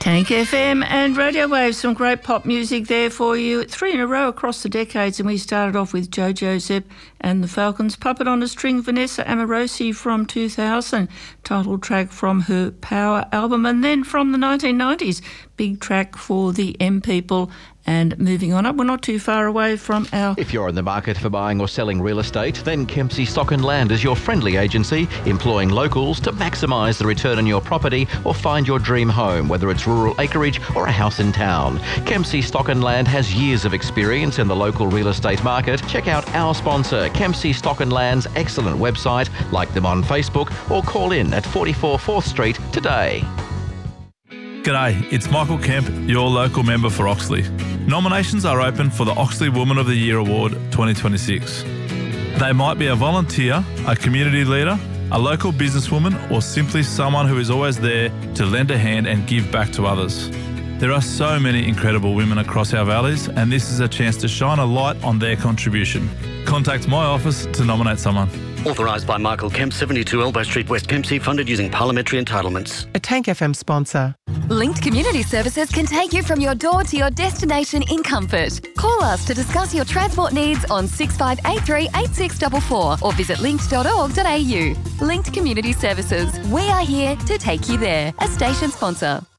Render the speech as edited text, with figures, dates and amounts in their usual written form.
Tank FM and Radio Wave, some great pop music there for you. 3 in a row across the decades, and we started off with Jojo Zep and the Falcons. Puppet on a String, Vanessa Amorosi from 2000, title track from her Power album. And then from the 1990s, big track for the M People. And moving on up, we're not too far away from our... If you're in the market for buying or selling real estate, then Kempsey Stock and Land is your friendly agency, employing locals to maximise the return on your property or find your dream home, whether it's rural acreage or a house in town. Kempsey Stock and Land has years of experience in the local real estate market. Check out our sponsor, Kempsey Stock and Land's excellent website, like them on Facebook, or call in at 44 4th Street today. G'day, it's Michael Kemp, your local member for Oxley. Nominations are open for the Oxley Woman of the Year Award 2026. They might be a volunteer, a community leader, a local businesswoman, or simply someone who is always there to lend a hand and give back to others. There are so many incredible women across our valleys, and this is a chance to shine a light on their contribution. Contact my office to nominate someone. Authorised by Michael Kemp, 72 Elbow Street, West Kempsey, funded using parliamentary entitlements. A Tank FM sponsor. Linked Community Services can take you from your door to your destination in comfort. Call us to discuss your transport needs on 6583 8644 or visit linked.org.au. Linked Community Services. We are here to take you there. A station sponsor.